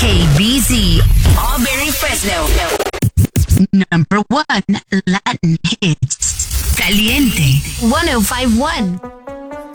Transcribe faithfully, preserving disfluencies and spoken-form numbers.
K B Z, Auberry Fresno. Number one Latin hits. Caliente. one oh five point one.